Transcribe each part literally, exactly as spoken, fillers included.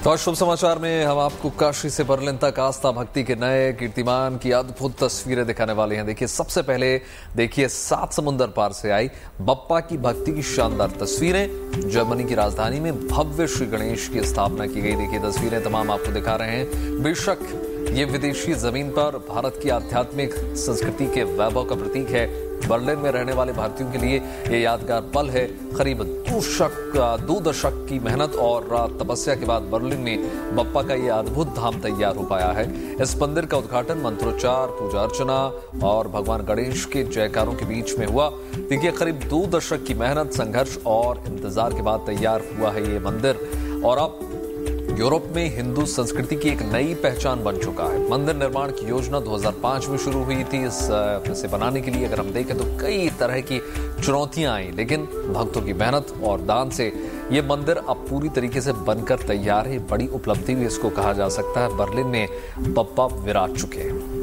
तो शुभ समाचार में हम आपको काशी से बर्लिन तक आस्था भक्ति के नए कीर्तिमान की अद्भुत तस्वीरें दिखाने वाले हैं। देखिए, सबसे पहले देखिए सात समुंदर पार से आई बप्पा की भक्ति की शानदार तस्वीरें। जर्मनी की राजधानी में भव्य श्री गणेश की स्थापना की गई। देखिए तस्वीरें तमाम आपको दिखा रहे हैं। बेशक ये विदेशी जमीन पर भारत की आध्यात्मिक संस्कृति के वैभव का प्रतीक है। बर्लिन में रहने वाले भारतीयों के लिए ये यादगार पल है। करीब दो दशक दो दशक की मेहनत और तपस्या के बाद बर्लिन में बप्पा का ये अद्भुत धाम तैयार हो पाया है। इस मंदिर का उद्घाटन मंत्रोच्चार, पूजा अर्चना और भगवान गणेश के जयकारों के बीच में हुआ। देखिए, करीब दो दशक की मेहनत, संघर्ष और इंतजार के बाद तैयार हुआ है ये मंदिर और अब यूरोप में हिंदू संस्कृति की एक नई पहचान बन चुका है। मंदिर निर्माण की योजना दो हज़ार पाँच में शुरू हुई थी। इस इसे बनाने के लिए अगर हम देखें तो कई तरह की चुनौतियां आई, लेकिन भक्तों की मेहनत और दान से ये मंदिर अब पूरी तरीके से बनकर तैयार है। बड़ी उपलब्धि भी इसको कहा जा सकता है। बर्लिन में बप्पा विराज चुके हैं।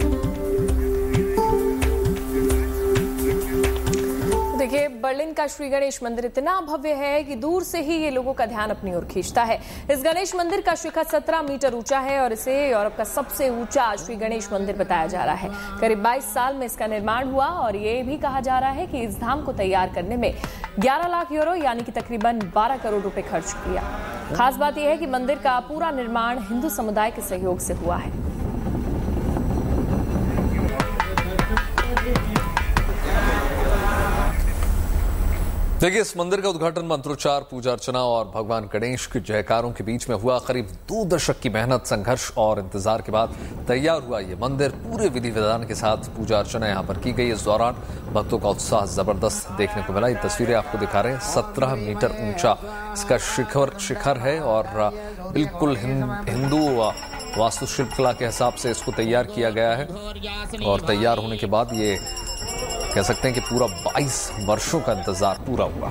देखिए, बर्लिन का श्री गणेश मंदिर इतना भव्य है कि दूर से ही ये लोगों का ध्यान अपनी ओर खींचता है। इस गणेश मंदिर का शिखर सत्रह मीटर ऊंचा है और इसे यूरोप का सबसे ऊंचा श्री गणेश मंदिर बताया जा रहा है। करीब बाईस साल में इसका निर्माण हुआ और ये भी कहा जा रहा है कि इस धाम को तैयार करने में ग्यारह लाख यूरो यानी कि तकरीबन बारह करोड़ रुपए खर्च किया। खास बात यह है कि मंदिर का पूरा निर्माण हिंदू समुदाय के सहयोग से हुआ है। देखिए, इस मंदिर का उद्घाटन मंत्रोच्चार, पूजा अर्चना और भगवान गणेश के जयकारों के बीच में हुआ। करीब दो दशक की मेहनत, संघर्ष और इंतजार के बाद तैयार हुआ ये मंदिर। पूरे विधि विधान के साथ पूजा अर्चना यहाँ पर की गई। इस दौरान भक्तों का उत्साह जबरदस्त देखने को मिला। ये तस्वीरें आपको दिखा रहे हैं। सत्रह मीटर ऊंचा इसका शिखर शिखर है और बिल्कुल हिंदू वास्तुशिल्पकला के हिसाब से इसको तैयार किया गया है और तैयार होने के बाद ये कह सकते हैं कि पूरा बाईस वर्षों का इंतजार पूरा हुआ।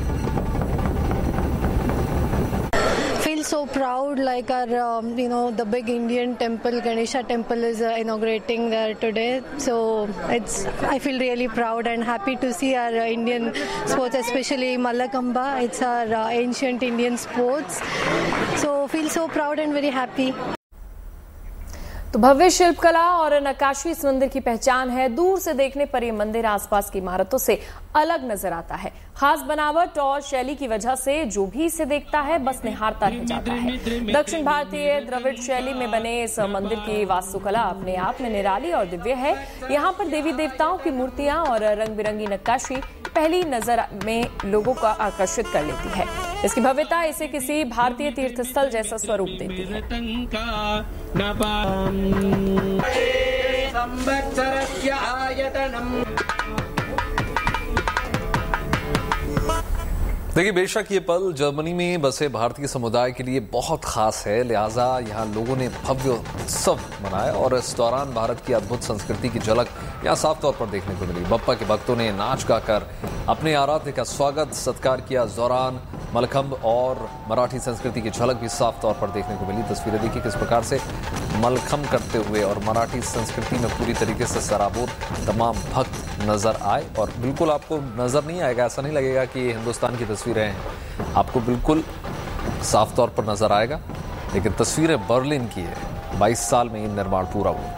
Feel so proud, like our um, you know the big Indian temple, Ganesha temple is uh, inaugurating there today. So it's I feel really proud and happy to see our uh, Indian sports, especially Mallakamba. It's our uh, ancient Indian sports. So feel so proud and very happy. तो भव्य शिल्पकला और नक्काशी इस मंदिर की पहचान है। दूर से देखने पर यह मंदिर आसपास की इमारतों से अलग नजर आता है। खास बनावट और शैली की वजह से जो भी इसे देखता है बस निहारता रह जाता है। दक्षिण भारतीय द्रविड़ शैली में बने इस मंदिर की वास्तुकला अपने आप में निराली और दिव्य है। यहाँ पर देवी देवताओं की मूर्तियां और रंग बिरंगी नक्काशी पहली नजर में लोगों को आकर्षित कर लेती है। इसकी भव्यता इसे किसी भारतीय तीर्थस्थल जैसा स्वरूप देती है। देखिए, बेशक ये पल जर्मनी में बसे भारतीय समुदाय के लिए बहुत खास है। लिहाजा यहाँ लोगों ने भव्य उत्सव मनाया और इस दौरान भारत की अद्भुत संस्कृति की झलक यहाँ साफ तौर पर देखने को मिली। बप्पा के भक्तों ने नाच गाकर अपने आराध्य का स्वागत सत्कार किया। इस दौरान मलखंब और मराठी संस्कृति की झलक भी साफ तौर पर देखने को मिली। तस्वीरें देखिए किस प्रकार से मलखंब करते हुए और मराठी संस्कृति में पूरी तरीके से सराबोर तमाम भक्त नजर आए और बिल्कुल आपको नजर नहीं आएगा, ऐसा नहीं लगेगा कि ये हिंदुस्तान की तस्वीरें हैं। आपको बिल्कुल साफ तौर पर नजर आएगा। लेकिन तस्वीरें बर्लिन की है। बाईस साल में ये निर्माण पूरा हुआ।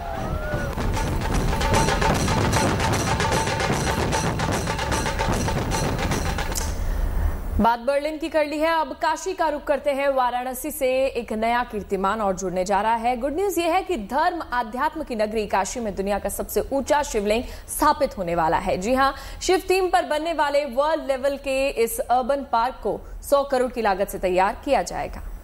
बात बर्लिन की कर ली है, अब काशी का रुख करते हैं। वाराणसी से एक नया कीर्तिमान और जुड़ने जा रहा है। गुड न्यूज ये है कि धर्म आध्यात्म की नगरी काशी में दुनिया का सबसे ऊंचा शिवलिंग स्थापित होने वाला है। जी हां, शिव थीम पर बनने वाले वर्ल्ड लेवल के इस अर्बन पार्क को सौ करोड़ की लागत से तैयार किया जाएगा।